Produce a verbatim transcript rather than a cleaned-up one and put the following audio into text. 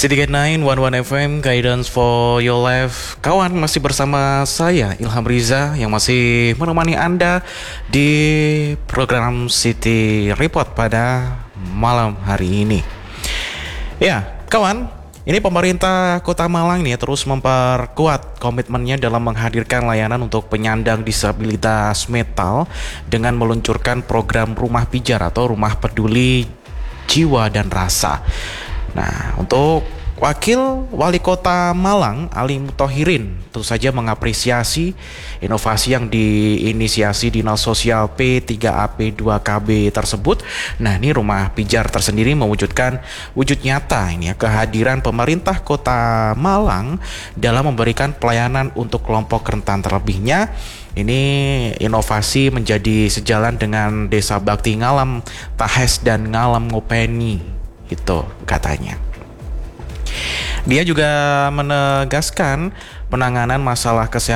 City Gate sembilan satu satu F M, Guidance for Your Life. Kawan, masih bersama saya Ilham Riza yang masih menemani Anda di program City Report pada malam hari ini. Ya, kawan, ini pemerintah Kota Malang nih terus memperkuat komitmennya dalam menghadirkan layanan untuk penyandang disabilitas mental dengan meluncurkan program Rumah Pijar atau Rumah Peduli Jiwa dan Rasa. Nah, untuk Wakil Wali Kota Malang, Ali Mutohirin, tentu saja mengapresiasi inovasi yang diinisiasi Dinas Sosial P tiga A P dua K B tersebut. Nah, ini Rumah Pijar tersendiri mewujudkan wujud nyata ini ya, kehadiran pemerintah Kota Malang dalam memberikan pelayanan untuk kelompok rentan terlebihnya. Ini inovasi menjadi sejalan dengan Desa Bakti Ngalam Tahes dan Ngalam Ngopeni. Itu katanya. Dia juga menegaskan penanganan masalah kesehatan